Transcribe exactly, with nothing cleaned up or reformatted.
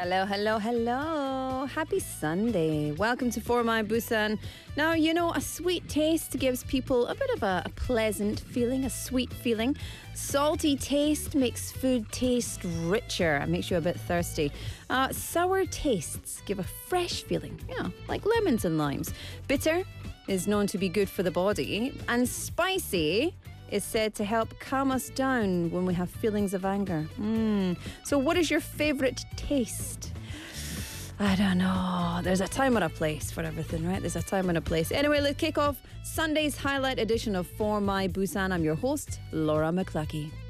Hello, hello, hello. Happy Sunday. Welcome to For My Busan. Now, you know, a sweet taste gives people a bit of a, a pleasant feeling, a sweet feeling. Salty taste makes food taste richer and makes you a bit thirsty. Uh, sour tastes give a fresh feeling, yeah, like lemons and limes. Bitter is known to be good for the body. And spicy is said to help calm us down when we have feelings of anger. Mm. So what is your favourite taste? I don't know. There's a time and a place for everything, right? There's a time and a place. Anyway, let's kick off Sunday's highlight edition of For My Busan. I'm your host, Laura McCluskey.